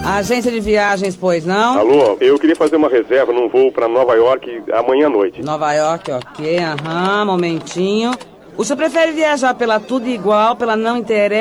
Agência de viagens, pois não? Alô, eu queria fazer uma reserva num voo para Nova York amanhã à noite. Nova York, ok, momentinho. O senhor prefere viajar pela Tudo Igual, pela Não Interessa?